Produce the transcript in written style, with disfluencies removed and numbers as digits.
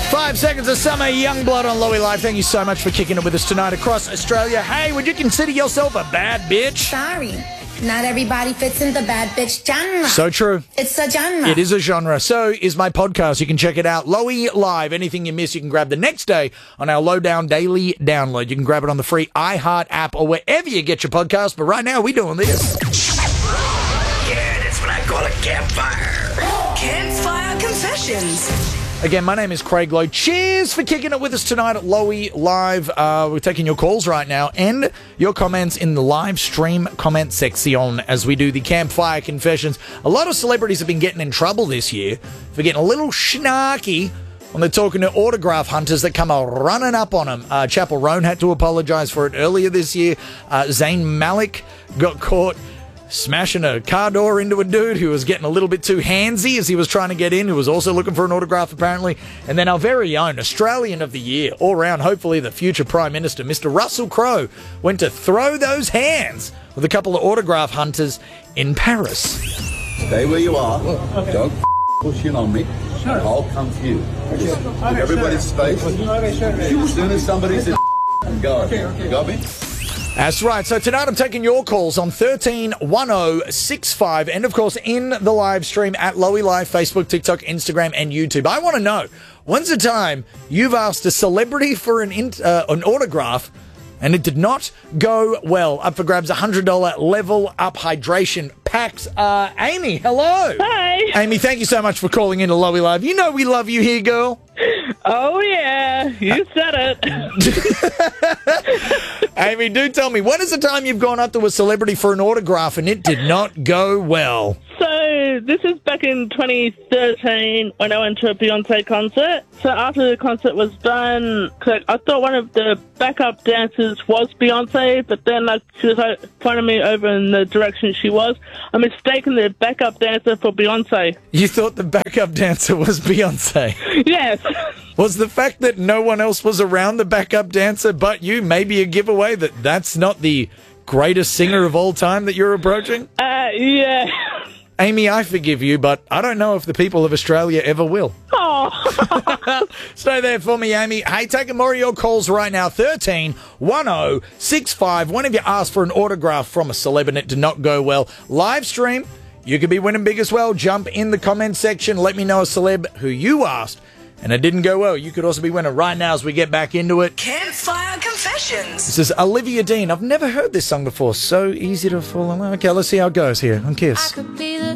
5 seconds of summer, Youngblood on Lowy Live. Thank you so much for kicking it with us tonight across Australia. Hey, would you consider yourself a bad bitch? Sorry, not everybody fits in the bad bitch genre. So true. It's a genre. It is a genre. So is my podcast. You can check it out. Lowy Live. Anything you miss, you can grab the next day on our Lowdown Daily Download. You can grab it on the free iHeart app or wherever you get your podcast. But right now, we're doing this. Yeah, that's what I call a campfire. Campfire Confessions. Again, my name is Craig Lowe. Cheers for kicking it with us tonight at Lowy Live. We're taking your calls right now and your comments in the live stream comment section as we do the Campfire Confessions. A lot of celebrities have been getting in trouble this year for getting a little snarky when they're talking to autograph hunters that come running up on them. Chapel Roan had to apologise for it earlier this year. Zayn Malik got caught smashing a car door into a dude who was getting a little bit too handsy as he was trying to get in, who was also looking for an autograph apparently. And then our very own Australian of the Year, all round, hopefully the future Prime Minister, Mr. Russell Crowe, went to throw those hands with a couple of autograph hunters in Paris. Stay where you are. Don't push in on me. I'll come to you. Just give everybody space. As soon as somebody says go. You got me? That's right. So tonight I'm taking your calls on 131065 and, of course, in the live stream at Lowy Live, Facebook, TikTok, Instagram, and YouTube. I want to know, when's the time you've asked a celebrity for an autograph and it did not go well? Up for grabs, $100 Level Up Hydration packs. Amy, hello. Hi. Amy, thank you so much for calling in to Lowy Live. You know we love you here, girl. Oh, yeah. You said it. Amy, do tell me, when is the time you've gone up to a celebrity for an autograph and it did not go well? So, this is back in 2013 when I went to a Beyonce concert. So, after the concert was done, I thought one of the backup dancers was Beyonce, but then she was pointing me over in the direction she was. I mistaken the backup dancer for Beyonce. You thought the backup dancer was Beyonce? Yes. Was the fact that no one else was around the backup dancer but you maybe a giveaway that that's not the greatest singer of all time that you're approaching? Yeah. Amy, I forgive you, but I don't know if the people of Australia ever will. Oh. Stay there for me, Amy. Hey, taking more of your calls right now. 131065. When have you asked for an autograph from a celeb and it did not go well? Live stream. You could be winning big as well. Jump in the comment section. Let me know a celeb who you asked and it didn't go well. You could also be winning right now as we get back into it. Campfire Confessions. This is Olivia Dean. I've never heard this song before. So easy to fall in love. Okay, let's see how it goes here on Kiss. I could be the